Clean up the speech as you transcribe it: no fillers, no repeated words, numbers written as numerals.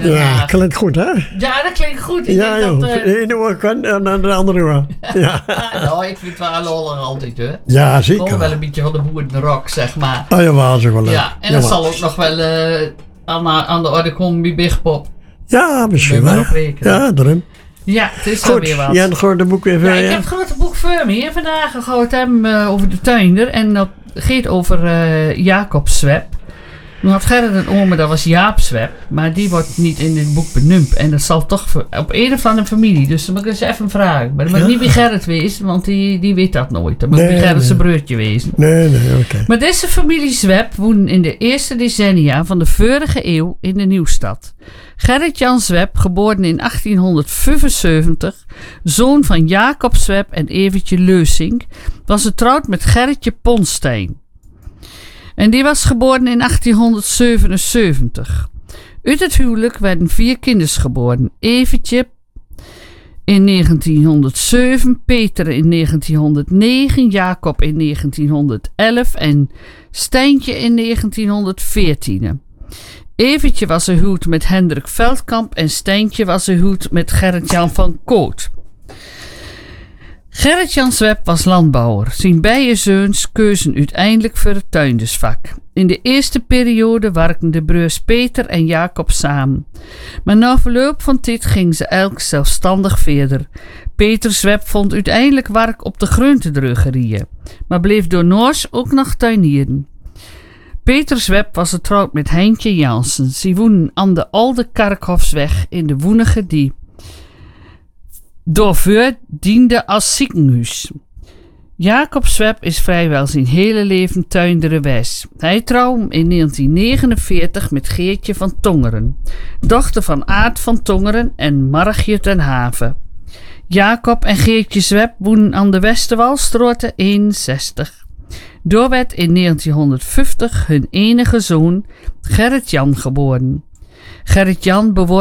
Den Haag. Ja, klinkt goed, hè? Ja, dat klinkt goed. Ik Ja, denk joh. dat, De ene oor kan en dan de andere oor. Ja, nou, ik vind het wel lollig altijd, hè. ja Gewoon wel zeker. een beetje van de boerenrock, zeg maar. Oh, ja, was ook wel leuk. Ja, en dat zal ook nog wel aan de orde komen bij Big Pop. Ja, misschien Moet je wel. maar op rekenen. Ja, daarom. Ja, het is Goed, alweer wat. Jan gooit de boek even. Ja, ik heb het grote boek voor me hier vandaag gehouden over de tuinder. En dat gaat over Jacob Swep. Nu had Gerrit een oom, dat was Jaap Swep. Maar die wordt niet in dit boek benoemd. En dat zal toch op een of andere familie. Dus dan moet ik eens even vragen. Maar dat moet niet bij Gerrit wezen, want die weet dat nooit. Dat moet bij Gerrit zijn broertje wezen. Nee, oké. Maar deze familie Swep woonde in de eerste decennia van de vorige eeuw in de Nieuwstad. Gerrit-Jan Swep, geboren in 1875, zoon van Jacob Swep en Evertje Leusink, was getrouwd met Gerritje Ponstein. En die was geboren in 1877. Uit het huwelijk werden 4 kinders geboren. Evertje in 1907, Peter in 1909, Jacob in 1911 en Stijntje in 1914. Evertje was gehuwd met Hendrik Veldkamp en Stijntje was gehuwd met Gerrit-Jan van Koot. Gerrit-Jan Swep was landbouwer. Zijn beide zoons keuzen uiteindelijk voor het tuindersvak. In de eerste periode werkten de broers Peter en Jacob samen. Maar na verloop van tijd gingen ze elk zelfstandig verder. Peter Swep vond uiteindelijk werk op de groentedrogeriën, maar bleef door Noors ook nog tuinieren. Peter Swep was getrouwd met Heintje Jansen. Ze woonden aan de Oude Kerkhofsweg in de Woenige die doorvoor diende als ziekenhuis. Jacob Swep is vrijwel zijn hele leven tuinderes. Hij trouwde in 1949 met Geertje van Tongeren, dochter van Aad van Tongeren en Margje ten Haven. Jacob en Geertje Swep woonden aan de Westerwalstrote 61. Door werd in 1950 hun enige zoon Gerrit-Jan geboren. Gerrit-Jan bewoog